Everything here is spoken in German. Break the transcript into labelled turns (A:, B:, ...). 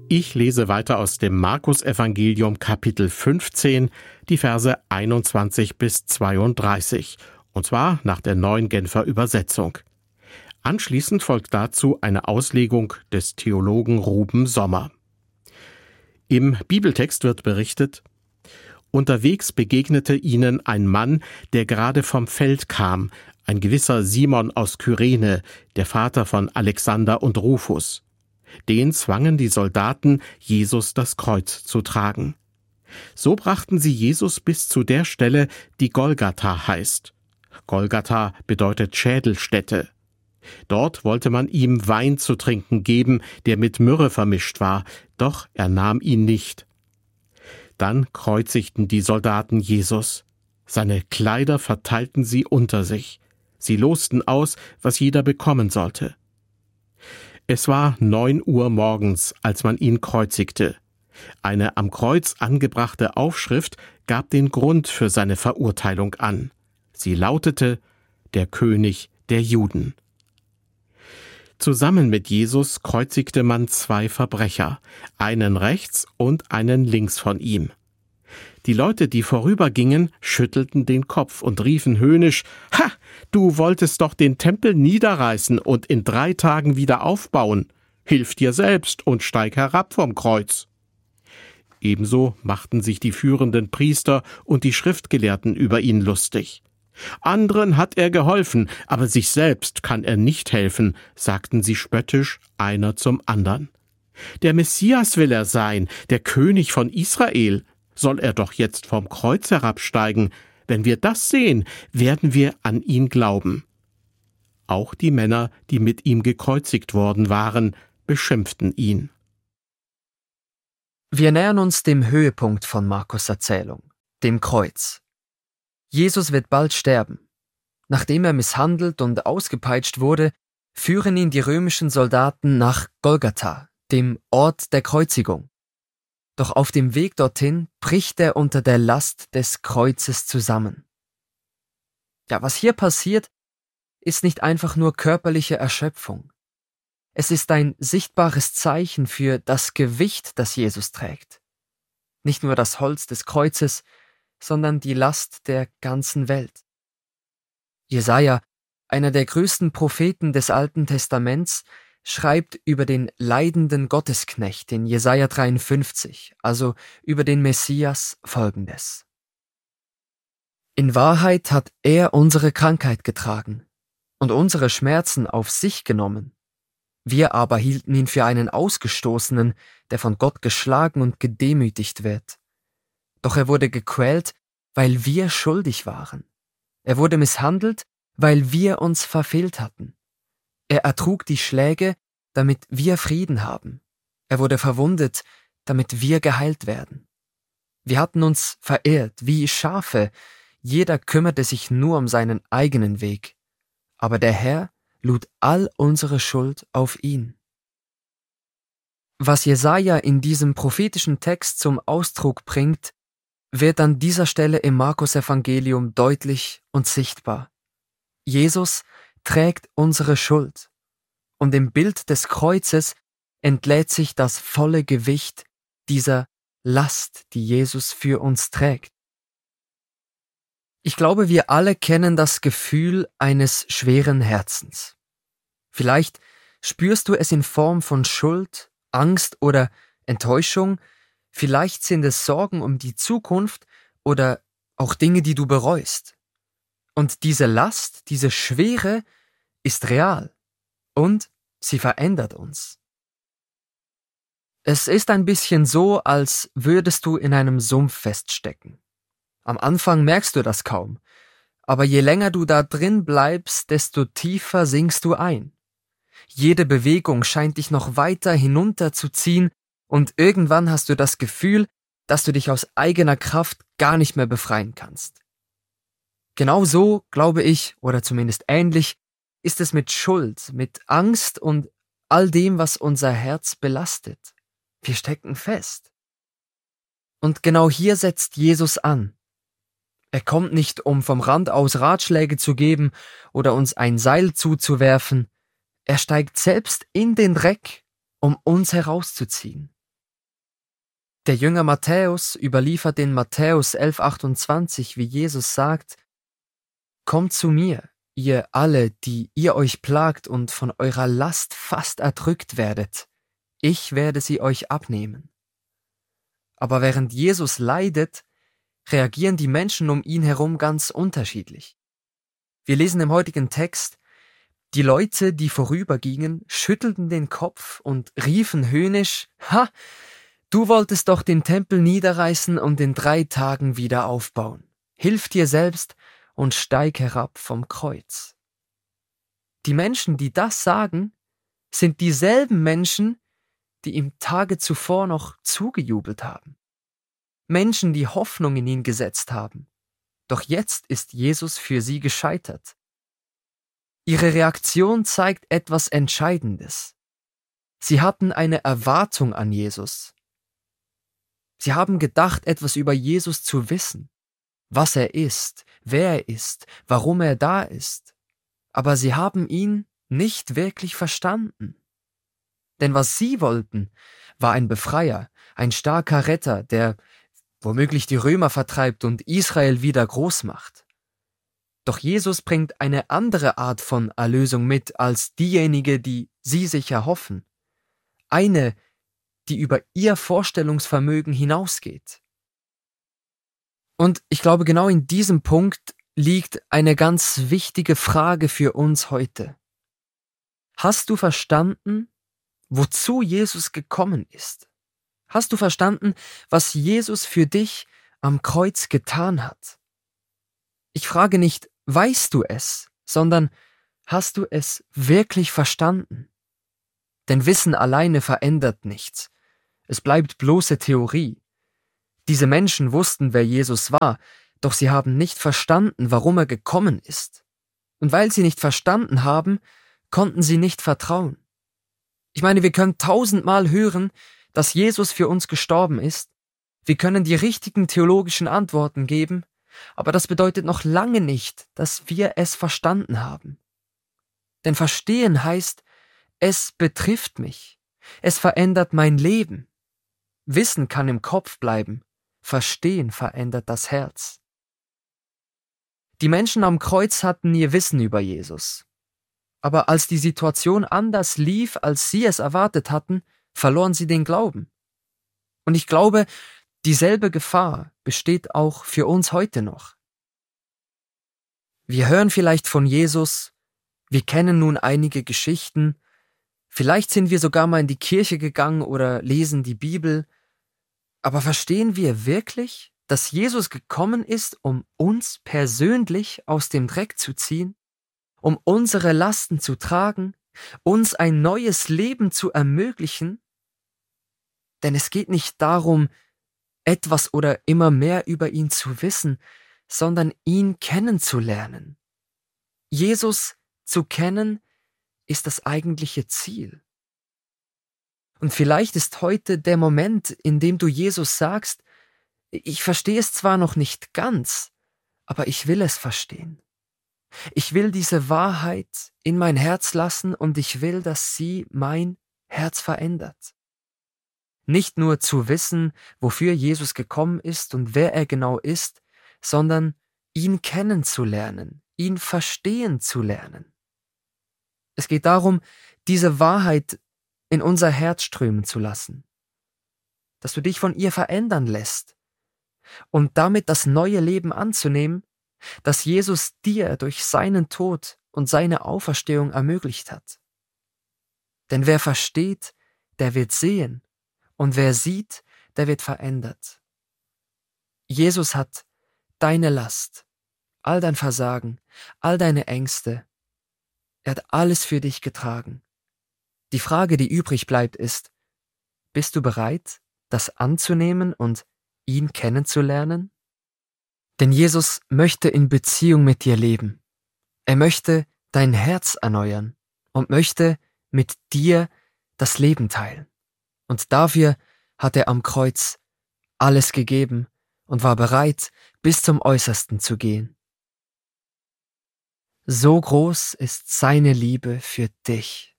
A: Ich lese weiter aus dem Markus-Evangelium Kapitel 15, die Verse 21 bis 32, und zwar nach der Neuen Genfer Übersetzung. Anschließend folgt dazu eine Auslegung des Theologen Ruben Sommer. Im Bibeltext wird berichtet: Unterwegs begegnete ihnen ein Mann, der gerade vom Feld kam, ein gewisser Simon aus Kyrene, der Vater von Alexander und Rufus. Den zwangen die Soldaten, Jesus das Kreuz zu tragen. So brachten sie Jesus bis zu der Stelle, die Golgatha heißt. Golgatha bedeutet Schädelstätte. Dort wollte man ihm Wein zu trinken geben, der mit Myrrhe vermischt war, doch er nahm ihn nicht. Dann kreuzigten die Soldaten Jesus. Seine Kleider verteilten sie unter sich. Sie losten aus, was jeder bekommen sollte. Es war 9 Uhr morgens, als man ihn kreuzigte. Eine am Kreuz angebrachte Aufschrift gab den Grund für seine Verurteilung an. Sie lautete: Der König der Juden. Zusammen mit Jesus kreuzigte man 2 Verbrecher, einen rechts und einen links von ihm. Die Leute, die vorübergingen, schüttelten den Kopf und riefen höhnisch: Ha, du wolltest doch den Tempel niederreißen und in 3 Tagen wieder aufbauen. Hilf dir selbst und steig herab vom Kreuz. Ebenso machten sich die führenden Priester und die Schriftgelehrten über ihn lustig. Anderen hat er geholfen, aber sich selbst kann er nicht helfen, sagten sie spöttisch einer zum andern. Der Messias will er sein, der König von Israel. Soll er doch jetzt vom Kreuz herabsteigen. Wenn wir das sehen, werden wir an ihn glauben. Auch die Männer, die mit ihm gekreuzigt worden waren, beschimpften ihn.
B: Wir nähern uns dem Höhepunkt von Markus' Erzählung, dem Kreuz. Jesus wird bald sterben. Nachdem er misshandelt und ausgepeitscht wurde, führen ihn die römischen Soldaten nach Golgatha, dem Ort der Kreuzigung. Doch auf dem Weg dorthin bricht er unter der Last des Kreuzes zusammen. Ja, was hier passiert, ist nicht einfach nur körperliche Erschöpfung. Es ist ein sichtbares Zeichen für das Gewicht, das Jesus trägt. Nicht nur das Holz des Kreuzes, sondern die Last der ganzen Welt. Jesaja, einer der größten Propheten des Alten Testaments, schreibt über den leidenden Gottesknecht in Jesaja 53, also über den Messias, Folgendes: In Wahrheit hat er unsere Krankheit getragen und unsere Schmerzen auf sich genommen. Wir aber hielten ihn für einen Ausgestoßenen, der von Gott geschlagen und gedemütigt wird. Doch er wurde gequält, weil wir schuldig waren. Er wurde misshandelt, weil wir uns verfehlt hatten. Er ertrug die Schläge, damit wir Frieden haben. Er wurde verwundet, damit wir geheilt werden. Wir hatten uns verirrt wie Schafe, jeder kümmerte sich nur um seinen eigenen Weg. Aber der Herr lud all unsere Schuld auf ihn. Was Jesaja in diesem prophetischen Text zum Ausdruck bringt, wird an dieser Stelle im Markus-Evangelium deutlich und sichtbar. Jesus trägt unsere Schuld. Und im Bild des Kreuzes entlädt sich das volle Gewicht dieser Last, die Jesus für uns trägt. Ich glaube, wir alle kennen das Gefühl eines schweren Herzens. Vielleicht spürst du es in Form von Schuld, Angst oder Enttäuschung, vielleicht sind es Sorgen um die Zukunft oder auch Dinge, die du bereust. Und diese Last, diese Schwere ist real und sie verändert uns. Es ist ein bisschen so, als würdest du in einem Sumpf feststecken. Am Anfang merkst du das kaum, aber je länger du da drin bleibst, desto tiefer sinkst du ein. Jede Bewegung scheint dich noch weiter hinunterzuziehen und irgendwann hast du das Gefühl, dass du dich aus eigener Kraft gar nicht mehr befreien kannst. Genau so, glaube ich, oder zumindest ähnlich, ist es mit Schuld, mit Angst und all dem, was unser Herz belastet. Wir stecken fest. Und genau hier setzt Jesus an. Er kommt nicht, um vom Rand aus Ratschläge zu geben oder uns ein Seil zuzuwerfen. Er steigt selbst in den Dreck, um uns herauszuziehen. Der Jünger Matthäus überliefert in Matthäus 11,28, wie Jesus sagt: Kommt zu mir, ihr alle, die ihr euch plagt und von eurer Last fast erdrückt werdet. Ich werde sie euch abnehmen. Aber während Jesus leidet, reagieren die Menschen um ihn herum ganz unterschiedlich. Wir lesen im heutigen Text: Die Leute, die vorübergingen, schüttelten den Kopf und riefen höhnisch: Ha! Du wolltest doch den Tempel niederreißen und in 3 Tagen wieder aufbauen. Hilf dir selbst und steig herab vom Kreuz. Die Menschen, die das sagen, sind dieselben Menschen, die ihm Tage zuvor noch zugejubelt haben. Menschen, die Hoffnung in ihn gesetzt haben. Doch jetzt ist Jesus für sie gescheitert. Ihre Reaktion zeigt etwas Entscheidendes. Sie hatten eine Erwartung an Jesus. Sie haben gedacht, etwas über Jesus zu wissen, was er ist, wer er ist, warum er da ist. Aber sie haben ihn nicht wirklich verstanden. Denn was sie wollten, war ein Befreier, ein starker Retter, der womöglich die Römer vertreibt und Israel wieder groß macht. Doch Jesus bringt eine andere Art von Erlösung mit als diejenige, die sie sich erhoffen. Eine, die über ihr Vorstellungsvermögen hinausgeht. Und ich glaube, genau in diesem Punkt liegt eine ganz wichtige Frage für uns heute. Hast du verstanden, wozu Jesus gekommen ist? Hast du verstanden, was Jesus für dich am Kreuz getan hat? Ich frage nicht, weißt du es, sondern hast du es wirklich verstanden? Denn Wissen alleine verändert nichts. Es bleibt bloße Theorie. Diese Menschen wussten, wer Jesus war, doch sie haben nicht verstanden, warum er gekommen ist. Und weil sie nicht verstanden haben, konnten sie nicht vertrauen. Ich meine, wir können 1000-mal hören, dass Jesus für uns gestorben ist. Wir können die richtigen theologischen Antworten geben, aber das bedeutet noch lange nicht, dass wir es verstanden haben. Denn verstehen heißt, es betrifft mich. Es verändert mein Leben. Wissen kann im Kopf bleiben. Verstehen verändert das Herz. Die Menschen am Kreuz hatten ihr Wissen über Jesus. Aber als die Situation anders lief, als sie es erwartet hatten, verloren sie den Glauben. Und ich glaube, dieselbe Gefahr besteht auch für uns heute noch. Wir hören vielleicht von Jesus, wir kennen nun einige Geschichten, vielleicht sind wir sogar mal in die Kirche gegangen oder lesen die Bibel, aber verstehen wir wirklich, dass Jesus gekommen ist, um uns persönlich aus dem Dreck zu ziehen, um unsere Lasten zu tragen, uns ein neues Leben zu ermöglichen? Denn es geht nicht darum, etwas oder immer mehr über ihn zu wissen, sondern ihn kennenzulernen. Jesus zu kennen ist das eigentliche Ziel. Und vielleicht ist heute der Moment, in dem du Jesus sagst: Ich verstehe es zwar noch nicht ganz, aber ich will es verstehen. Ich will diese Wahrheit in mein Herz lassen und ich will, dass sie mein Herz verändert. Nicht nur zu wissen, wofür Jesus gekommen ist und wer er genau ist, sondern ihn kennenzulernen, ihn verstehen zu lernen. Es geht darum, diese Wahrheit in unser Herz strömen zu lassen, dass du dich von ihr verändern lässt und damit das neue Leben anzunehmen, das Jesus dir durch seinen Tod und seine Auferstehung ermöglicht hat. Denn wer versteht, der wird sehen, und wer sieht, der wird verändert. Jesus hat deine Last, all dein Versagen, all deine Ängste, er hat alles für dich getragen. Die Frage, die übrig bleibt, ist: Bist du bereit, das anzunehmen und ihn kennenzulernen? Denn Jesus möchte in Beziehung mit dir leben. Er möchte dein Herz erneuern und möchte mit dir das Leben teilen. Und dafür hat er am Kreuz alles gegeben und war bereit, bis zum Äußersten zu gehen. So groß ist seine Liebe für dich.